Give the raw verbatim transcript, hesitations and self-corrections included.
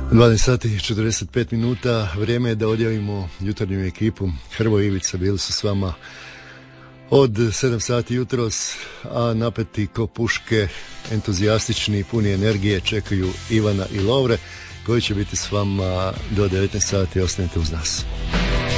dvanaest sati i četrdeset pet minuta, vrijeme je da odjavimo jutarnju ekipu. Hrvoje i Ivica bili su s vama od sedam sati jutros, a napeti ko puške, entuzijastični, puni energije čekaju Ivana i Lovre koji će biti s vama do devetnaest sati. Ostanite uz nas.